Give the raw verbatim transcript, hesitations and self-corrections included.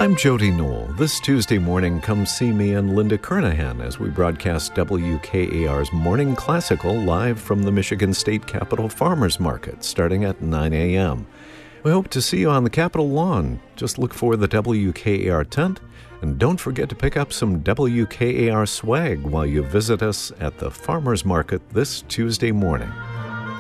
I'm Jody Knoll. This Tuesday morning, come see me and Linda Kernahan as we broadcast W K A R's Morning Classical live from the Michigan State Capitol Farmers Market starting at nine a.m. We hope to see you on the Capitol lawn. Just look for the W K A R tent, and don't forget to pick up some W K A R swag while you visit us at the Farmers Market this Tuesday morning.